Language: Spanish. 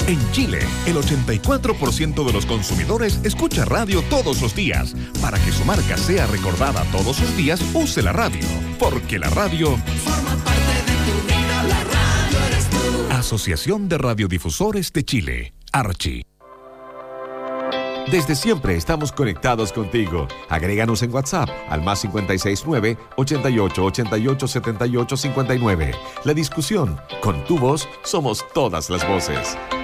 En Chile, el 84% de los consumidores escucha radio todos los días. Para que su marca sea recordada todos los días, use la radio. Porque la radio forma parte de tu vida, la radio eres tú. Asociación de Radiodifusores de Chile, Archi. Desde siempre estamos conectados contigo. Agréganos en WhatsApp al más 569 88 88 78 59. La discusión, con tu voz, somos todas las voces.